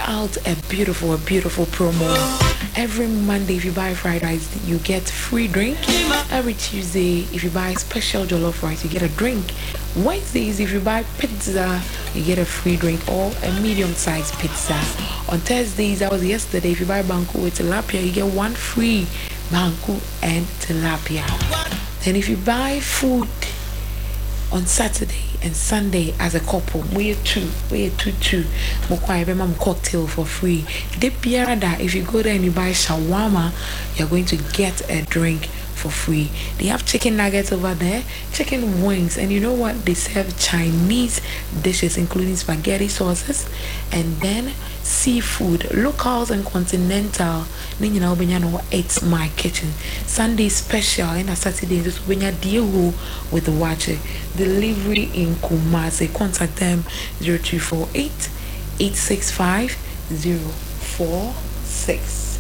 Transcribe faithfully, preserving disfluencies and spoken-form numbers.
out a beautiful, a beautiful promo. Every Monday, if you buy fried rice, you get free drink. Every Tuesday, if you buy special jollof rice, you get a drink. Wednesdays, if you buy pizza, you get a free drink or a medium-sized pizza. On Thursdays, that was yesterday, if you buy banku with tilapia, you get one free banku and tilapia. And if you buy food on Saturday and Sunday as a couple, we two, we two two, mukwa cocktail for free. Depiarada, if you go there and you buy shawarma, you're going to get a drink for free. They have chicken nuggets over there, chicken wings, and you know what? They serve Chinese dishes, including spaghetti sauces, and then seafood, locals and continental. It's my kitchen. Sunday special and a Saturday just when you deal with the watcher. Delivery in Kumasi. Contact them zero two four eight eight six five zero four six.